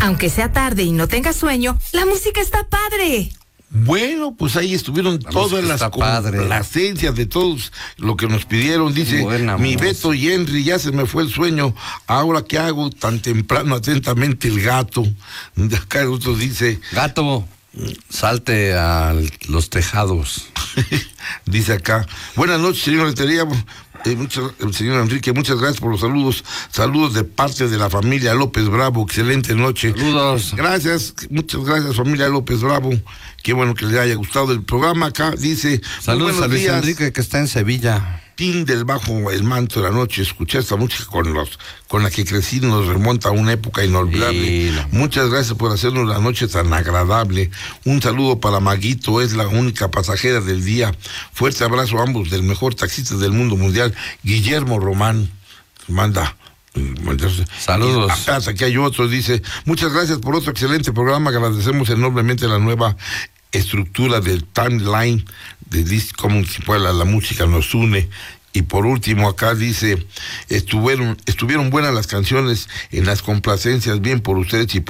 Aunque sea tarde y no tengas sueño, la música está padre. Bueno, pues ahí estuvieron todas las complacencias de todos lo que nos pidieron. Dice, mi Beto y Henry, ya se me fue el sueño. Ahora, ¿qué hago tan temprano? Atentamente, el gato. Acá el otro dice... Gato, salte a los tejados. Dice acá, buenas noches, señor Letería. Señor Enrique, muchas gracias por los saludos. Saludos de parte de la familia López Bravo. Excelente noche. Saludos. Gracias, muchas gracias, familia López Bravo. Qué bueno que les haya gustado el programa. Acá dice, saludos a Luis Enrique, que está en Sevilla. Pin del bajo el manto de la noche. Escuché esta música con la que crecí, nos remonta a una época inolvidable. Muchas gracias por hacernos la noche tan agradable. Un saludo para Maguito, es la única pasajera del día. Fuerte abrazo a ambos del mejor taxista del mundo mundial, Guillermo Román. Manda. Saludos. Aquí hay otro, dice, muchas gracias por otro excelente programa. Agradecemos enormemente la nueva estructura del timeline de Disc, como la música nos une. Y por último acá dice, estuvieron buenas las canciones en las complacencias, bien por ustedes y por